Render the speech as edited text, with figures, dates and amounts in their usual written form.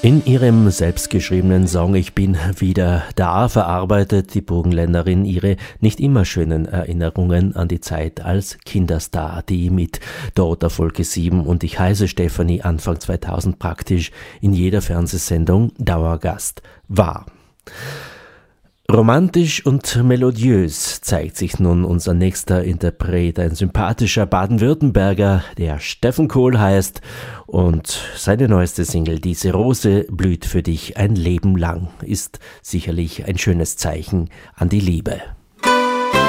In ihrem selbstgeschriebenen Song Ich bin wieder da verarbeitet die Burgenländerin ihre nicht immer schönen Erinnerungen an die Zeit als Kinderstar, die mit Dorota Folke 7 und Ich heiße Stefanie Anfang 2000 praktisch in jeder Fernsehsendung Dauergast war. Romantisch und melodiös zeigt sich nun unser nächster Interpret, ein sympathischer Baden-Württemberger, der Steffen Kohl heißt, und seine neueste Single Diese Rose blüht für dich ein Leben lang ist sicherlich ein schönes Zeichen an die Liebe.